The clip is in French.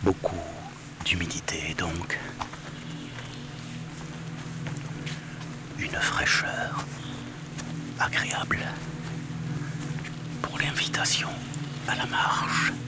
Beaucoup d'humidité donc. Une fraîcheur agréable pour l'invitation à la marche.